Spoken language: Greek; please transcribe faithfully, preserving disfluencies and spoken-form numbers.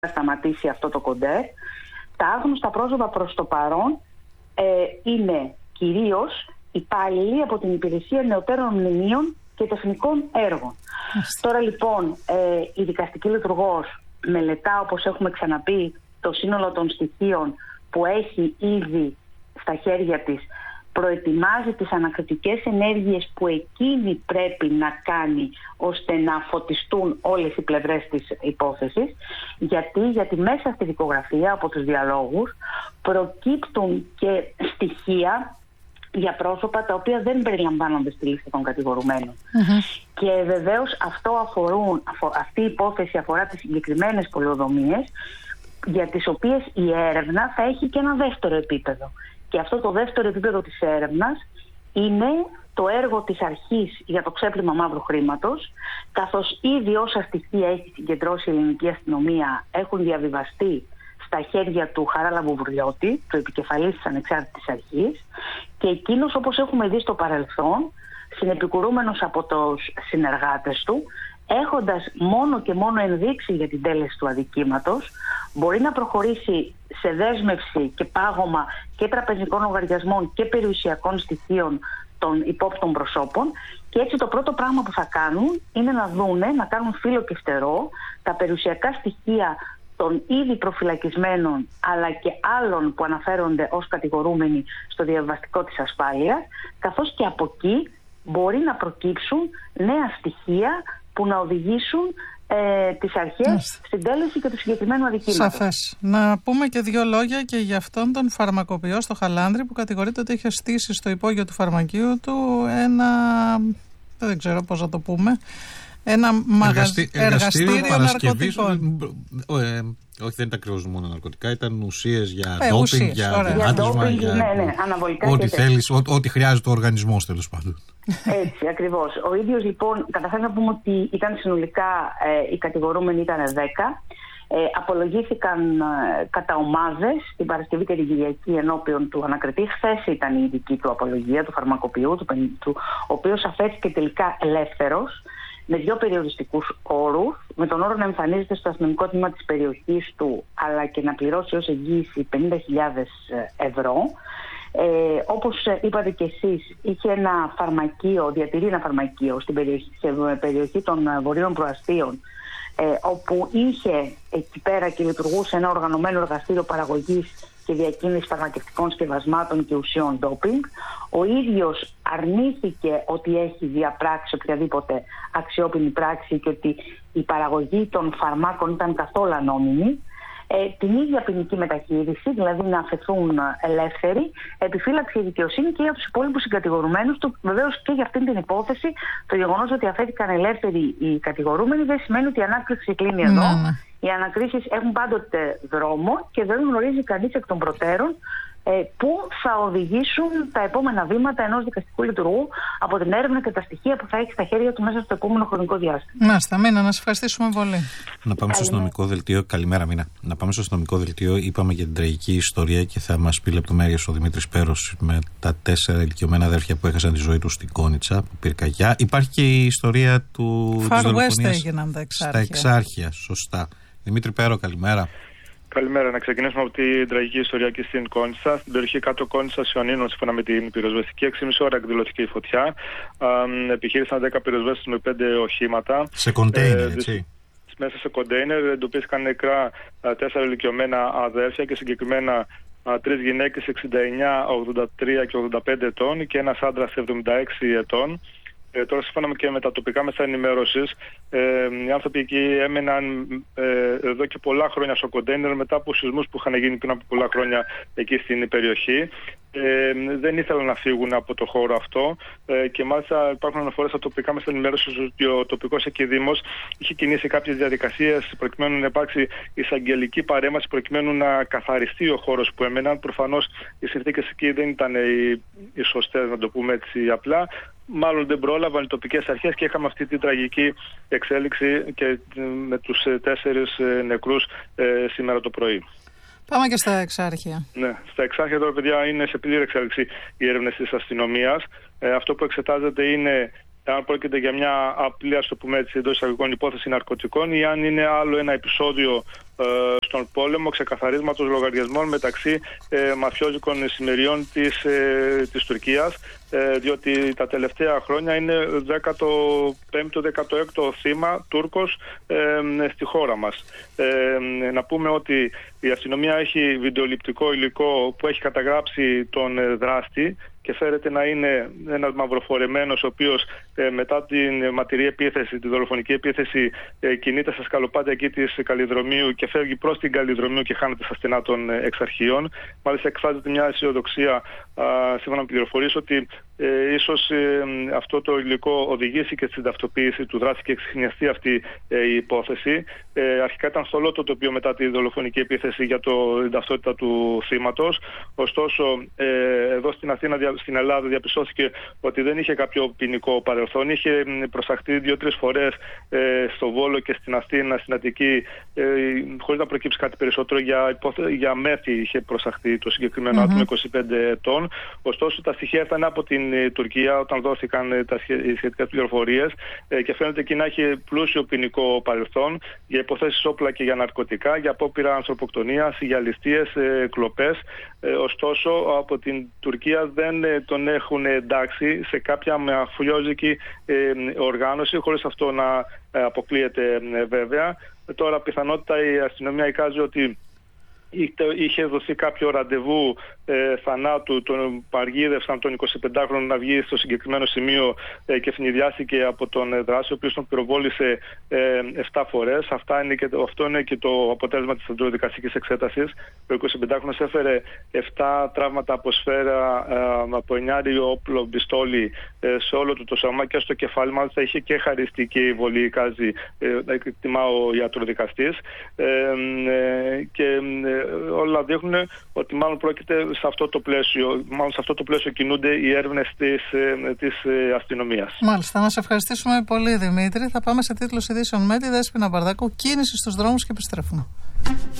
σταματήσει αυτό το κοντέρ. Τα άγνωστα πρόσωπα προς το παρόν ε, είναι κυρίως υπάλληλοι από την Υπηρεσία Νεωτέρων Μνημείων και Τεχνικών Έργων. Τώρα λοιπόν ε, η δικαστική λειτουργός μελετά, όπως έχουμε ξαναπεί, το σύνολο των στοιχείων που έχει ήδη στα χέρια της, προετοιμάζει τις ανακριτικές ενέργειες που εκείνη πρέπει να κάνει ώστε να φωτιστούν όλες οι πλευρές της υπόθεσης. Γιατί, γιατί μέσα στη δικογραφία από τους διαλόγους προκύπτουν και στοιχεία για πρόσωπα τα οποία δεν περιλαμβάνονται στη λίστα των κατηγορουμένων. Mm-hmm. Και βεβαίως αυτό αφορούν, αφο, αυτή η υπόθεση αφορά τις συγκεκριμένες πολεοδομίες, για τις οποίες η έρευνα θα έχει και ένα δεύτερο επίπεδο. Και αυτό το δεύτερο επίπεδο της έρευνας είναι το έργο της αρχής για το ξέπλυμα μαύρου χρήματος, καθώς ήδη όσα στοιχεία έχει συγκεντρώσει η ελληνική αστυνομία έχουν διαβιβαστεί στα χέρια του Χαράλαμπου Βουρλιώτη, του επικεφαλής της Ανεξάρτητης Αρχής, και εκείνος, όπως έχουμε δει στο παρελθόν, συνεπικουρούμενος από τους συνεργάτες του, έχοντας μόνο και μόνο ενδείξει για την τέλεση του αδικήματος, μπορεί να προχωρήσει σε δέσμευση και πάγωμα και τραπεζικών λογαριασμών και περιουσιακών στοιχείων των υπόπτων προσώπων, και έτσι το πρώτο πράγμα που θα κάνουν είναι να δούνε, να κάνουν φύλλο και φτερό τα περιουσιακά στοιχεία των ήδη προφυλακισμένων αλλά και άλλων που αναφέρονται ως κατηγορούμενοι στο διαβαστικό της ασφάλειας, καθώς και από εκεί μπορεί να προκύψουν νέα στοιχεία που να οδηγήσουν ε, τις αρχές στην τέλεση και του συγκεκριμένου αδικήματος. Σαφές. Να πούμε και δύο λόγια και για αυτόν τον φαρμακοποιό στο Χαλάνδρη που κατηγορείται ότι είχε στήσει στο υπόγειο του φαρμακείου του ένα, δεν ξέρω πώς να το πούμε, ένα μαγαζί, εργαστήριο, εργαστήριο ναρκωτικών. Ε, όχι, δεν ήταν ακριβώς μόνο ναρκωτικά, ήταν ουσίες για ε, ντόπινγκ, για δυνάτισμα, για, ναι, ναι, αναβολικά, ό,τι θέλεις, ό, ό,τι χρειάζεται ο οργανισμός, τέλος πάντων. Έτσι, ακριβώς. Ο ίδιος λοιπόν, καταφέραμε να πούμε ότι ήταν συνολικά, ε, οι κατηγορούμενοι ήταν δέκα. Ε, απολογήθηκαν ε, κατά ομάδες την Παρασκευή και την Κυριακή ενώπιον του ανακριτή. Χθες ήταν η δική του απολογία του φαρμακοποιού, του, του, ο οποίος αφέθηκε τελικά ελεύθερος, με δύο περιοριστικούς όρους, με τον όρο να εμφανίζεται στο αστυνομικό τμήμα της περιοχής του, αλλά και να πληρώσει ως εγγύηση πενήντα χιλιάδες ευρώ. Ε, όπως είπατε και εσείς, είχε ένα φαρμακείο, διατηρεί ένα φαρμακείο στην περιοχή, σε περιοχή των Βορείων Προαστίων, ε, όπου είχε εκεί πέρα και λειτουργούσε ένα οργανωμένο εργαστήριο παραγωγής και διακίνηση φαρμακευτικών σκευασμάτων και ουσιών ντόπινγκ. Ο ίδιος αρνήθηκε ότι έχει διαπράξει οποιαδήποτε αξιόπινη πράξη και ότι η παραγωγή των φαρμάκων ήταν καθόλου ανώμιμη. Ε, την ίδια ποινική μεταχείριση, δηλαδή να αφαιθούν ελεύθεροι, επιφύλαξε η δικαιοσύνη και για τους υπόλοιπους συγκατηγορουμένους του. Βεβαίως και για αυτήν την υπόθεση, το γεγονός ότι αφέθηκαν ελεύθεροι οι κατηγορούμενοι δεν σημαίνει ότι η ανάκριση κλείνει εδώ. Ναι. Οι ανακρίσεις έχουν πάντοτε δρόμο και δεν γνωρίζει κανείς εκ των προτέρων ε, πού θα οδηγήσουν τα επόμενα βήματα ενός δικαστικού λειτουργού από την έρευνα και τα στοιχεία που θα έχει στα χέρια του μέσα στο επόμενο χρονικό διάστημα. Μάλιστα, Μίνα, να σας ευχαριστήσουμε πολύ. Να πάμε στο αστυνομικό δελτίο. Καλημέρα, Μίνα. Να πάμε στο αστυνομικό δελτίο. Είπαμε για την τραγική ιστορία και θα μας πει λεπτομέρειες ο Δημήτρης Πέρος με τα τέσσερα ηλικιωμένα αδέρφια που έχασαν τη ζωή τους στην Κόνιτσα, πυρκαγιά. Υπάρχει και η ιστορία του Far West έγιναν τα εξάρχεια. Στα εξάρχεια, σωστά. Δημήτρη Πέρο, καλημέρα. Καλημέρα. Να ξεκινήσουμε από την τραγική ιστορία και στην Κόνιτσα. Στην περιοχή κάτω Κόνιτσα Ιωνίνων, σύμφωνα με την πυροσβεστική, έξι και μισή ώρα εκδηλώθηκε η φωτιά. Ε, επιχείρησαν δέκα πυροσβέστες με πέντε οχήματα. Σε κοντέινερ, ε, έτσι. Μέσα σε κοντέινερ εντοπίστηκαν νεκρά τέσσερα ηλικιωμένα αδέρφια και συγκεκριμένα τρεις γυναίκες εξήντα εννιά, ογδόντα τρία και ογδόντα πέντε ετών και ένας άντρας εβδομήντα έξι ετών. Ε, τώρα, σύμφωνα και με τα τοπικά μέσα ενημέρωσης, ε, οι άνθρωποι εκεί έμεναν ε, εδώ και πολλά χρόνια στο κοντέινερ μετά από σεισμούς που είχαν γίνει πριν από πολλά χρόνια εκεί στην περιοχή. Ε, δεν ήθελαν να φύγουν από το χώρο αυτό ε, και μάλιστα υπάρχουν αναφορές στα τοπικά μέσα ενημέρωσης ότι ο τοπικός εκεί δήμος είχε κινήσει κάποιες διαδικασίες προκειμένου να υπάρξει εισαγγελική παρέμβαση προκειμένου να καθαριστεί ο χώρος που έμεναν. Προφανώς οι συνθήκες εκεί δεν ήταν οι, οι σωστές, να το πούμε έτσι απλά. Μάλλον δεν πρόλαβαν οι τοπικές αρχές και είχαμε αυτή την τραγική εξέλιξη και με τους τέσσερις νεκρούς ε, σήμερα το πρωί. Πάμε και στα εξάρχεια. Ναι, στα εξάρχεια τώρα, παιδιά, είναι σε πλήρη εξέλιξη οι έρευνες της αστυνομίας. Ε, αυτό που εξετάζεται είναι αν πρόκειται για μια απλή, ας το πούμε έτσι, εντός εισαγωγικών υπόθεση ναρκωτικών ή αν είναι άλλο ένα επεισόδιο ε, στον πόλεμο ξεκαθαρίσματος λογαριασμών μεταξύ ε, μαφιόζικων συμμεριών της, ε, της Τουρκίας, ε, διότι τα τελευταία χρόνια είναι δέκατο πέμπτο δέκατο έκτο θύμα Τούρκος ε, στη χώρα μας. Ε, να πούμε ότι η αστυνομία έχει βιντεοληπτικό υλικό που έχει καταγράψει τον δράστη και φέρεται να είναι ένας μαυροφορεμένος ο οποίος ε, μετά την ματηρή επίθεση, τη δολοφονική επίθεση ε, κινείται στα σκαλοπάτια εκεί της Καλλιδρομίου και φεύγει προς την Καλλιδρομίου και χάνεται στα στενά των ε, εξαρχείων. Μάλιστα εκφράζεται μια αισιοδοξία σύμφωνα με πληροφορίες ότι ε, ίσως ε, αυτό το υλικό οδηγήσει και στην ταυτοποίηση του δράστη και εξηχνιαστεί αυτή ε, η υπόθεση. Ε, αρχικά ήταν θολό το τοπίο μετά τη δολοφονική επίθεση για το, την ταυτότητα του θύματος. Ωστόσο, ε, εδώ στην Αθήνα, στην Ελλάδα, διαπιστώθηκε ότι δεν είχε κάποιο ποινικό παρελθόν. Είχε προσαχθεί δύο-τρεις φορές ε, στο Βόλο και στην Αθήνα, στην Αττική, ε, χωρίς να προκύψει κάτι περισσότερο. Για, υποθε... για μέθη είχε προσαχθεί το συγκεκριμένο mm-hmm. άτομο είκοσι πέντε ετών. Ωστόσο, τα στοιχεία ήταν από την ε, Τουρκία όταν δόθηκαν ε, τα σχετικές πληροφορίες ε, και φαίνεται εκεί να έχει πλούσιο ποινικό παρελθόν για υποθέσεις όπλα και για ναρκωτικά, για απόπειρα ανθρωποκτονίας, για ληστείες, ε, κλοπές. Ε, ωστόσο, από την Τουρκία δεν ε, τον έχουν εντάξει σε κάποια μαφιόζικη ε, οργάνωση, χωρίς αυτό να ε, αποκλείεται ε, βέβαια. Ε, τώρα, πιθανότητα η αστυνομία εικάζει ότι είχε δοθεί κάποιο ραντεβού ε, θανάτου, τον παργίδευσαν τον εικοσιπεντάχρονο να βγει στο συγκεκριμένο σημείο ε, και φνηδιάστηκε από τον ε, δράση, ο οποίος τον πυροβόλησε ε, επτά φορές. Αυτά είναι και, αυτό είναι και το αποτέλεσμα της αντροδικαστικής εξέτασης. Ο εικοσιπεντάχρονος έφερε επτά τραύματα από σφαίρα ε, από εννιάριο όπλο μπιστόλι ε, σε όλο του το σώμα και στο κεφάλι. Μάλιστα είχε και χαριστική βολή, κάζει, ε, εκτιμά ο ιατροδικαστής. Ε, ε, και ε, όλα δείχνουν ότι μάλλον πρόκειται σε αυτό το πλαίσιο, μάλλον σε αυτό το πλαίσιο κινούνται οι έρευνες της, της αστυνομίας. Μάλιστα, να σε ευχαριστήσουμε πολύ, Δημήτρη. Θα πάμε σε τίτλος ειδήσεων με τη Δέσποινα Μπαρδάκου. Κίνηση στους δρόμους και επιστρέφουμε.